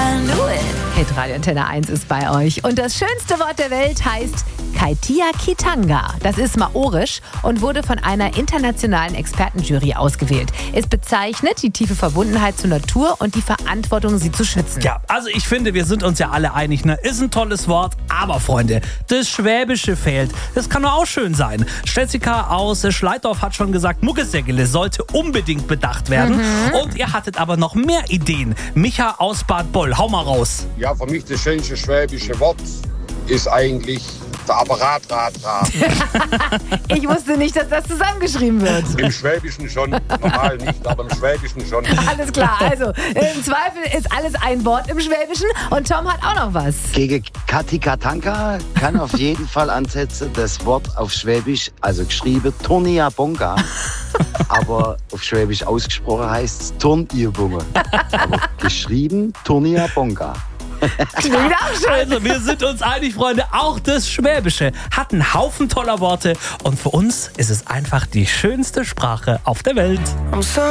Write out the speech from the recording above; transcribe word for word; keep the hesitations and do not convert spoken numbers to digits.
Hitradio Antenne eins ist bei euch. Und das schönste Wort der Welt heißt Kaitiakitanga. Das ist maorisch und wurde von einer internationalen Expertenjury ausgewählt. Es bezeichnet die tiefe Verbundenheit zur Natur und die Verantwortung, sie zu schützen. Ja, also ich finde, wir sind uns ja alle einig, ne? Ist ein tolles Wort, aber Freunde, das Schwäbische fehlt. Das kann doch auch schön sein. Jessica aus Schleidorf hat schon gesagt, Muggesäckele sollte unbedingt bedacht werden. Mhm. Und ihr hattet aber noch mehr Ideen. Micha aus Bad Boll, hau mal raus. Ja, für mich das schönste schwäbische Wort ist eigentlich der Apparatrad-Rad. Ich wusste nicht, dass das zusammengeschrieben wird. Im Schwäbischen schon, normal nicht, aber im Schwäbischen schon. Alles klar, also im Zweifel ist alles ein Wort im Schwäbischen und Tom hat auch noch was. Gegen Kaitikatanka kann auf jeden Fall ansetzen das Wort auf Schwäbisch, also geschrieben Turnia Bonga, aber auf Schwäbisch ausgesprochen heißt es Turnübungen. Aber geschrieben Turnia Bonga. Also wir sind uns einig, Freunde, auch das Schwäbische hat einen Haufen toller Worte und für uns ist es einfach die schönste Sprache auf der Welt.